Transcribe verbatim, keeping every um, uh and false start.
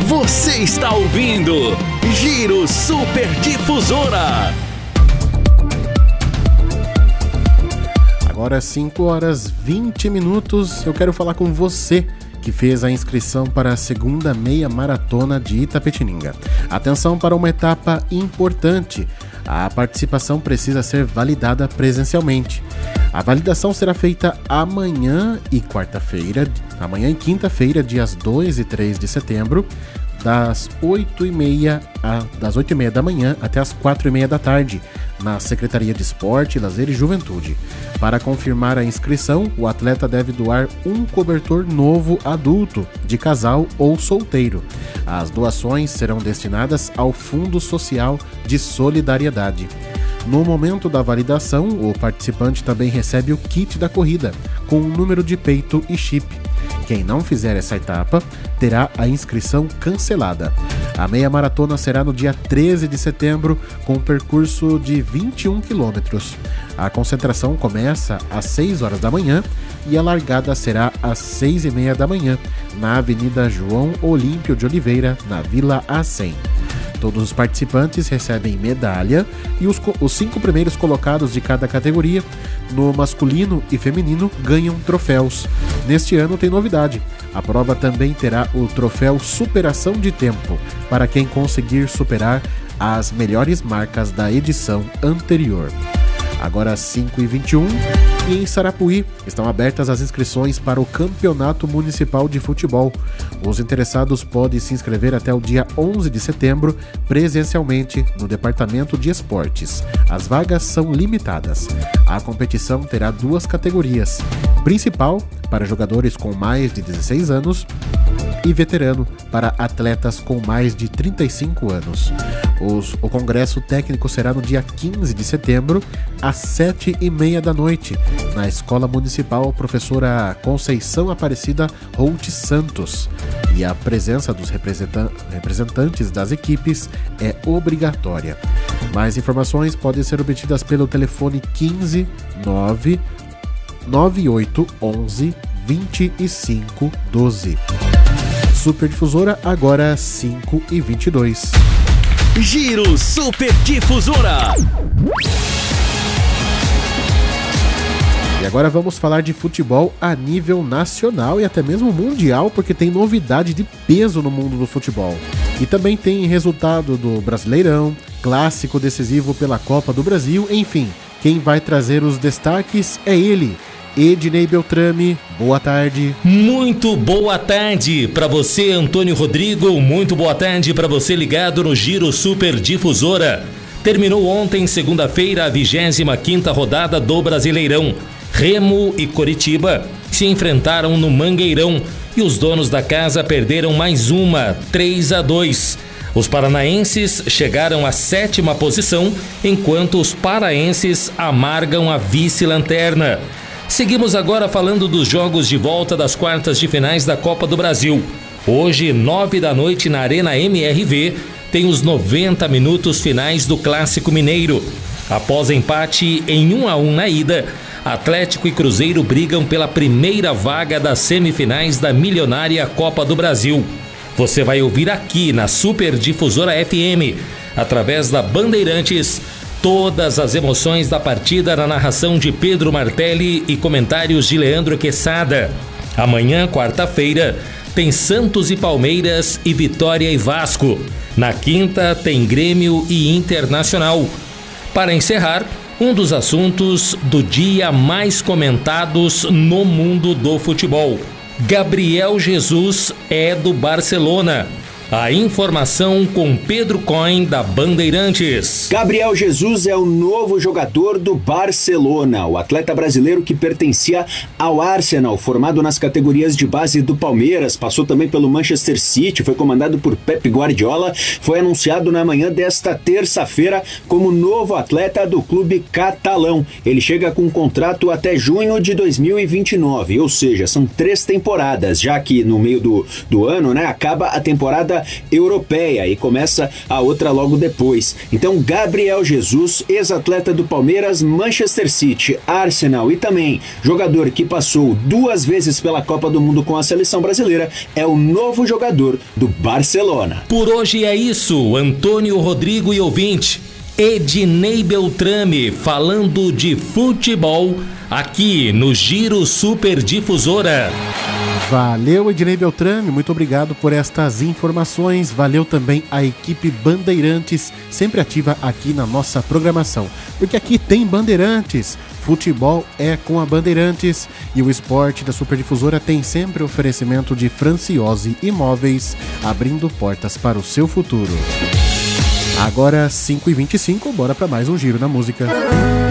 Você está ouvindo Giro Super Difusora. Agora cinco horas e vinte minutos, eu quero falar com você que fez a inscrição para a segunda meia maratona de Itapetininga. Atenção para uma etapa importante. A participação precisa ser validada presencialmente. A validação será feita amanhã e quarta-feira, amanhã e quinta-feira, dias dois e três de setembro, das oito e meia a, das oito e meia da manhã até as quatro e meia da tarde, na Secretaria de Esporte, Lazer e Juventude. Para confirmar a inscrição, o atleta deve doar um cobertor novo adulto, de casal ou solteiro. As doações serão destinadas ao Fundo Social de Solidariedade. No momento da validação, o participante também recebe o kit da corrida, com o número de peito e chip. Quem não fizer essa etapa terá a inscrição cancelada. A meia maratona será no dia treze de setembro, com um percurso de vinte e um quilômetros. A concentração começa às seis horas da manhã e a largada será às seis e meia da manhã, na Avenida João Olímpio de Oliveira, na Vila A cem. Todos os participantes recebem medalha e os, os cinco primeiros colocados de cada categoria, no masculino e feminino, ganham troféus. Neste ano tem novidade. A prova também terá o troféu Superação de Tempo, para quem conseguir superar as melhores marcas da edição anterior. Agora às cinco e vinte e um, e em Sarapuí estão abertas as inscrições para o Campeonato Municipal de Futebol. Os interessados podem se inscrever até o dia onze de setembro, presencialmente no Departamento de Esportes. As vagas são limitadas. A competição terá duas categorias: principal, para jogadores com mais de dezesseis anos, e veterano, para atletas com mais de trinta e cinco anos. Os, o congresso técnico será no dia quinze de setembro, às sete e meia da noite, na Escola Municipal Professora Conceição Aparecida Holt Santos. E a presença dos representan- representantes das equipes é obrigatória. Mais informações podem ser obtidas pelo telefone quinze nove nove oito onze vinte e cinco doze. Super Difusora, agora cinco e vinte e dois. Giro Super Difusora. E agora vamos falar de futebol a nível nacional e até mesmo mundial, porque tem novidade de peso no mundo do futebol. E também tem resultado do Brasileirão, clássico decisivo pela Copa do Brasil, enfim, quem vai trazer os destaques é ele, Ednei Beltrame. Boa tarde. Muito boa tarde para você, Antônio Rodrigo. Muito boa tarde para você ligado no Giro Super Difusora. Terminou ontem, segunda-feira, a vigésima quinta rodada do Brasileirão. Remo e Coritiba se enfrentaram no Mangueirão e os donos da casa perderam mais uma, três a dois. Os paranaenses chegaram à sétima posição, enquanto os paraenses amargam a vice-lanterna. Seguimos agora falando dos jogos de volta das quartas de finais da Copa do Brasil. Hoje, nove da noite, na Arena M R V, tem os noventa minutos finais do Clássico Mineiro. Após empate em um a um na ida, Atlético e Cruzeiro brigam pela primeira vaga das semifinais da milionária Copa do Brasil. Você vai ouvir aqui na Super Difusora F M, através da Bandeirantes, todas as emoções da partida na narração de Pedro Martelli e comentários de Leandro Quesada. Amanhã, quarta-feira, tem Santos e Palmeiras e Vitória e Vasco. Na quinta, tem Grêmio e Internacional. Para encerrar, um dos assuntos do dia mais comentados no mundo do futebol. Gabriel Jesus é do Barcelona. A informação com Pedro Cohen, da Bandeirantes. Gabriel Jesus é o novo jogador do Barcelona. O atleta brasileiro que pertencia ao Arsenal, formado nas categorias de base do Palmeiras, passou também pelo Manchester City, foi comandado por Pep Guardiola, foi anunciado na manhã desta terça-feira como novo atleta do clube catalão. Ele chega com um contrato até junho de dois mil e vinte e nove, ou seja, são três temporadas, já que no meio do, do ano, né, acaba a temporada outra europeia e começa a outra logo depois. Então, Gabriel Jesus, ex-atleta do Palmeiras, Manchester City, Arsenal e também jogador que passou duas vezes pela Copa do Mundo com a seleção brasileira, é o novo jogador do Barcelona. Por hoje é isso, Antônio Rodrigo e ouvinte. Ednei Beltrame falando de futebol aqui no Giro Super Difusora. Valeu, Ednei Beltrame, muito obrigado por estas informações. Valeu também a equipe Bandeirantes, sempre ativa aqui na nossa programação, porque aqui tem Bandeirantes. Futebol é com a Bandeirantes e o esporte da Superdifusora tem sempre oferecimento de Franciose Imóveis, abrindo portas para o seu futuro. Agora cinco e vinte e cinco, bora para mais um Giro na Música.